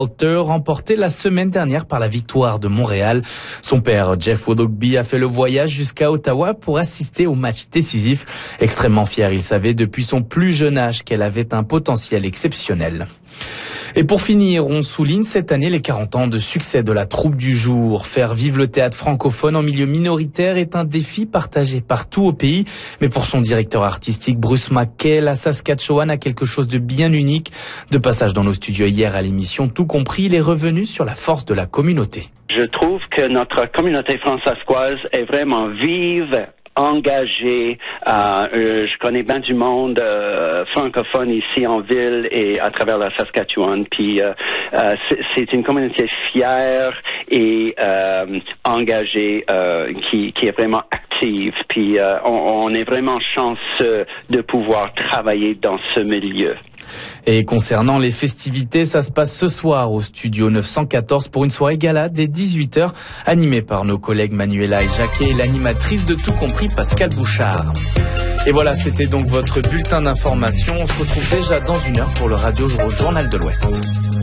remporté la semaine dernière par la Victoire de Montréal. Son père, Jeff Wodogby, a fait le voyage jusqu'à Ottawa pour assister au match décisif. Extrêmement fier, il savait depuis son plus jeune âge qu'elle avait un potentiel exceptionnel. Et pour finir, on souligne cette année les 40 ans de succès de la troupe du jour. Faire vivre le théâtre francophone en milieu minoritaire est un défi partagé partout au pays. Mais pour son directeur artistique, Bruce McKay, la Saskatchewan a quelque chose de bien unique. De passage dans nos studios hier à l'émission Tout compris, il est revenu sur la force de la communauté. Je trouve que notre communauté francescoise est vraiment vive, engagé. Je connais bien du monde francophone ici en ville et à travers la Saskatchewan. Puis c'est une communauté fière et engagée qui est vraiment active. Puis on est vraiment chanceux de pouvoir travailler dans ce milieu. Et concernant les festivités, ça se passe ce soir au studio 914 pour une soirée gala dès 18h, animée par nos collègues Manuela et Jacquet et l'animatrice de Tout compris, Pascal Bouchard. Et voilà, c'était donc votre bulletin d'information. On se retrouve déjà dans une heure pour le Radio Journal de l'Ouest.